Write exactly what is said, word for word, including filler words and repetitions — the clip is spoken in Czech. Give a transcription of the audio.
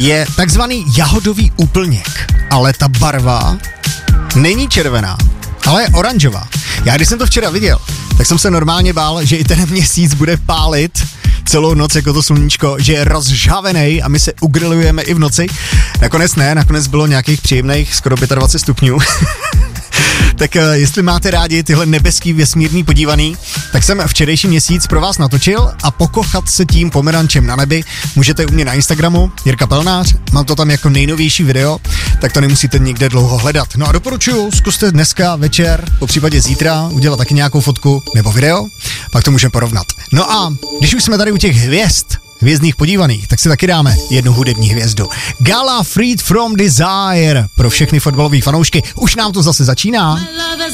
je takzvaný jahodový úplněk, ale ta barva není červená, ale je oranžová. Já když jsem to včera viděl, tak jsem se normálně bál, že i ten měsíc bude pálit celou noc jako to sluníčko, že je rozžhavený a my se ugrilujeme i v noci. Nakonec ne, nakonec bylo nějakých příjemných skoro dvacet pět stupňů. Tak jestli máte rádi tyhle nebeský vesmírný podívaný, tak jsem včerejší měsíc pro vás natočil a pokochat se tím pomerančem na nebi můžete u mě na Instagramu, Jirka Pelnář, mám to tam jako nejnovější video, tak to nemusíte nikde dlouho hledat. No a doporučuju, zkuste dneska večer, po případě zítra, udělat taky nějakou fotku nebo video, pak to můžeme porovnat. No a když už jsme tady u těch hvězd, hvězdných podívaných, tak si taky dáme jednu hudební hvězdu. Gala Freed from Desire pro všechny fotbalové fanoušky. Už nám to zase začíná.